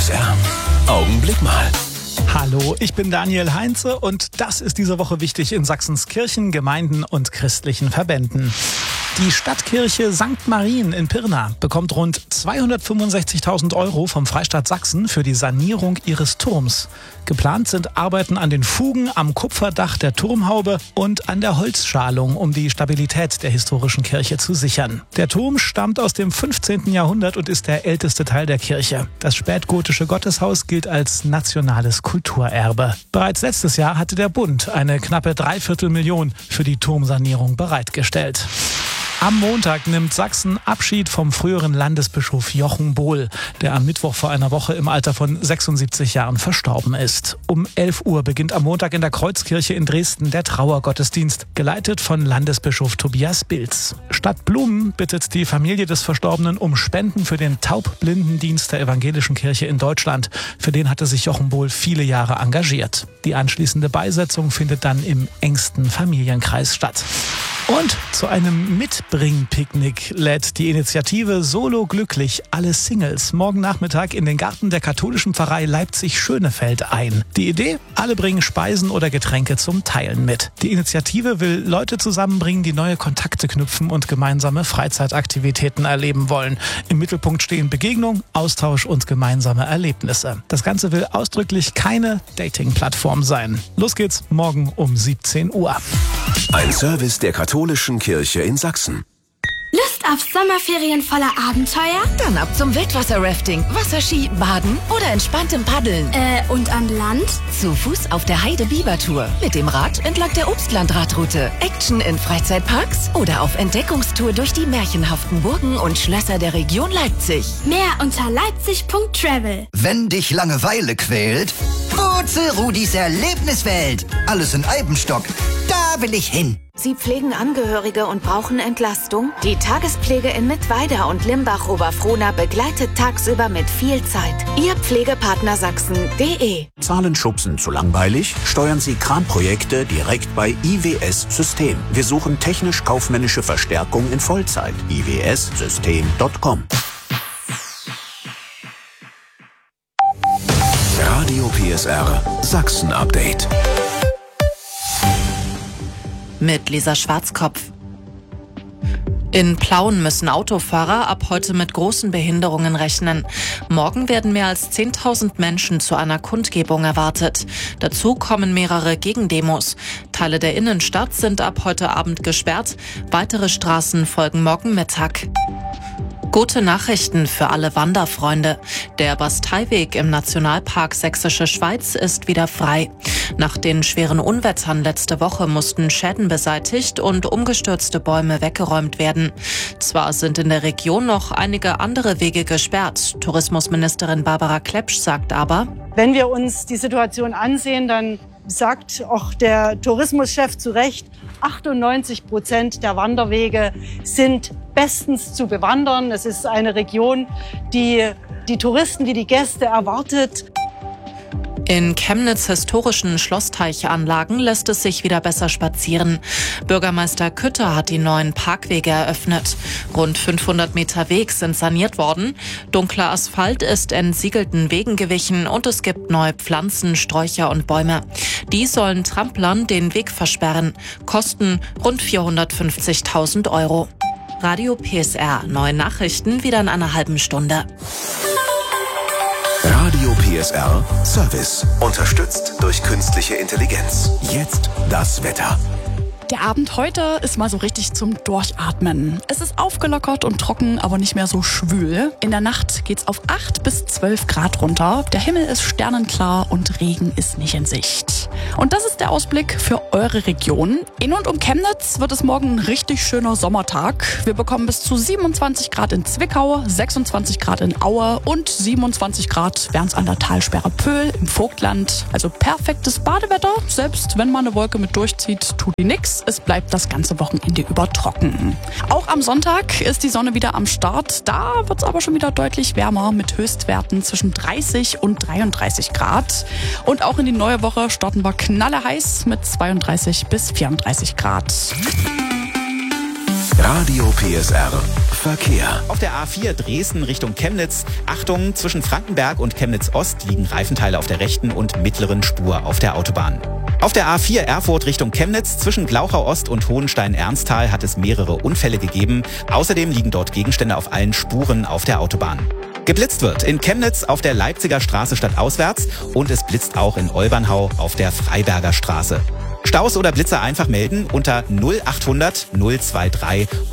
PSR. Augenblick mal. Hallo, ich bin Daniel Heinze und das ist diese Woche wichtig in Sachsens Kirchen, Gemeinden und christlichen Verbänden. Die Stadtkirche St. Marien in Pirna bekommt rund 265.000 € vom Freistaat Sachsen für die Sanierung ihres Turms. Geplant sind Arbeiten an den Fugen, am Kupferdach der Turmhaube und an der Holzschalung, um die Stabilität der historischen Kirche zu sichern. Der Turm stammt aus dem 15. Jahrhundert und ist der älteste Teil der Kirche. Das spätgotische Gotteshaus gilt als nationales Kulturerbe. Bereits letztes Jahr hatte der Bund eine knappe 3/4 Million für die Turmsanierung bereitgestellt. Am Montag nimmt Sachsen Abschied vom früheren Landesbischof Jochen Bohl, der am Mittwoch vor einer Woche im Alter von 76 Jahren verstorben ist. Um 11 Uhr beginnt am Montag in der Kreuzkirche in Dresden der Trauergottesdienst, geleitet von Landesbischof Tobias Bilz. Stadt Blumen bittet die Familie des Verstorbenen um Spenden für den Taubblindendienst der Evangelischen Kirche in Deutschland. Für den hatte sich Jochen Bohl viele Jahre engagiert. Die anschließende Beisetzung findet dann im engsten Familienkreis statt. Und zu einem Mitbring-Picknick lädt die Initiative Solo Glücklich alle Singles morgen Nachmittag in den Garten der katholischen Pfarrei Leipzig-Schönefeld ein. Die Idee? Alle bringen Speisen oder Getränke zum Teilen mit. Die Initiative will Leute zusammenbringen, die neue Kontakte knüpfen und gemeinsame Freizeitaktivitäten erleben wollen. Im Mittelpunkt stehen Begegnung, Austausch und gemeinsame Erlebnisse. Das Ganze will ausdrücklich keine Dating-Plattform sein. Los geht's morgen um 17 Uhr. Ein Service der katholischen Kirche in Sachsen. Lust auf Sommerferien voller Abenteuer? Dann ab zum Wildwasser-Rafting, Wasserski, Baden oder entspanntem Paddeln. Und an Land? Zu Fuß auf der Heide-Biber-Tour. Mit dem Rad entlang der Obstlandradroute. Action in Freizeitparks oder auf Entdeckungstour durch die märchenhaften Burgen und Schlösser der Region Leipzig. Mehr unter leipzig.travel. Wenn dich Langeweile quält, Wurzel Rudis Erlebniswelt. Alles in Eibenstock. Da will ich hin. Sie pflegen Angehörige und brauchen Entlastung? Die Tagespflege in Mittweida und Limbach-Oberfrohna begleitet tagsüber mit viel Zeit. Ihr Pflegepartner Sachsen.de. Zahlen schubsen zu langweilig? Steuern Sie Kramprojekte direkt bei IWS System. Wir suchen technisch-kaufmännische Verstärkung in Vollzeit. iwssystem.com. Radio PSR Sachsen Update. Mit Lisa Schwarzkopf. In Plauen müssen Autofahrer ab heute mit großen Behinderungen rechnen. Morgen werden mehr als 10.000 Menschen zu einer Kundgebung erwartet. Dazu kommen mehrere Gegendemos. Teile der Innenstadt sind ab heute Abend gesperrt. Weitere Straßen folgen morgen Mittag. Gute Nachrichten für alle Wanderfreunde. Der Basteiweg im Nationalpark Sächsische Schweiz ist wieder frei. Nach den schweren Unwettern letzte Woche mussten Schäden beseitigt und umgestürzte Bäume weggeräumt werden. Zwar sind in der Region noch einige andere Wege gesperrt. Tourismusministerin Barbara Klepsch sagt aber: Wenn wir uns die Situation ansehen, dann sagt auch der Tourismuschef zu Recht, 98% der Wanderwege sind bestens zu bewandern. Es ist eine Region, die die Touristen, die Gäste erwartet. In Chemnitz historischen Schlossteichanlagen lässt es sich wieder besser spazieren. Bürgermeister Kütter hat die neuen Parkwege eröffnet. Rund 500 Meter Weg sind saniert worden. Dunkler Asphalt ist entsiegelten Wegen gewichen und es gibt neue Pflanzen, Sträucher und Bäume. Die sollen Tramplern den Weg versperren. Kosten rund 450.000 €. Radio PSR, neue Nachrichten wieder in einer halben Stunde. Radio PSR Service. Unterstützt durch künstliche Intelligenz. Jetzt das Wetter. Der Abend heute ist mal so richtig zum Durchatmen. Es ist aufgelockert und trocken, aber nicht mehr so schwül. In der Nacht geht's auf 8 bis 12 Grad runter. Der Himmel ist sternenklar und Regen ist nicht in Sicht. Und das ist der Ausblick für eure Region. In und um Chemnitz wird es morgen ein richtig schöner Sommertag. Wir bekommen bis zu 27 Grad in Zwickau, 26 Grad in Aue und 27 Grad wären's an der Talsperre Pöhl im Vogtland. Also perfektes Badewetter. Selbst wenn mal eine Wolke mit durchzieht, tut die nix. Es bleibt das ganze Wochenende über trocken. Auch am Sonntag ist die Sonne wieder am Start. Da wird es aber schon wieder deutlich wärmer mit Höchstwerten zwischen 30 und 33 Grad. Und auch in die neue Woche starten wir knalleheiß mit 32 bis 34 Grad. Radio PSR Verkehr. Auf der A4 Dresden Richtung Chemnitz. Achtung, zwischen Frankenberg und Chemnitz Ost liegen Reifenteile auf der rechten und mittleren Spur auf der Autobahn. Auf der A4 Erfurt Richtung Chemnitz zwischen Glauchau Ost und Hohenstein-Ernsthal hat es mehrere Unfälle gegeben. Außerdem liegen dort Gegenstände auf allen Spuren auf der Autobahn. Geblitzt wird in Chemnitz auf der Leipziger Straße stadtauswärts und es blitzt auch in Olbernhau auf der Freiberger Straße. Staus oder Blitzer einfach melden unter 0800 023